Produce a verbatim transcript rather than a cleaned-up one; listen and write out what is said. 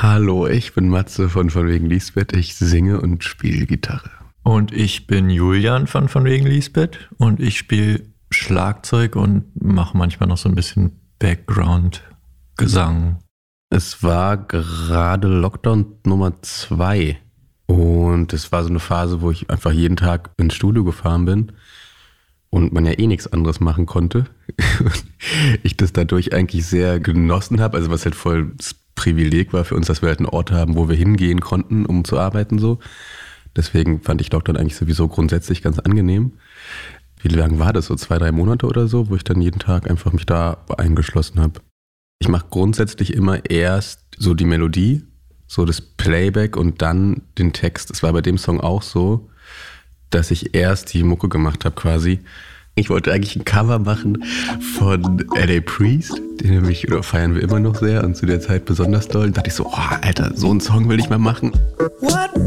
Hallo, ich bin Matze von Von wegen Lisbeth. Ich singe und spiele Gitarre. Und ich bin Julian von Von wegen Lisbeth und ich spiele Schlagzeug und mache manchmal noch so ein bisschen Background-Gesang. Es war gerade Lockdown Nummer zwei und es war so eine Phase, wo ich einfach jeden Tag ins Studio gefahren bin und man ja eh nichts anderes machen konnte. Ich das dadurch eigentlich sehr genossen habe, also was halt voll das Privileg war für uns, dass wir halt einen Ort haben, wo wir hingehen konnten, um zu arbeiten so. Deswegen fand ich Lockdown eigentlich sowieso grundsätzlich ganz angenehm. Wie lange war das? So zwei, drei Monate oder so, wo ich dann jeden Tag einfach mich da eingeschlossen habe. Ich mache grundsätzlich immer erst so die Melodie, so das Playback und dann den Text. Das war bei dem Song auch so, dass ich erst die Mucke gemacht habe quasi. Ich wollte eigentlich ein Cover machen von L A Priest, den nämlich oder feiern wir immer noch sehr und zu der Zeit besonders doll. Und dachte ich so, oh, Alter, so einen Song will ich mal machen. What?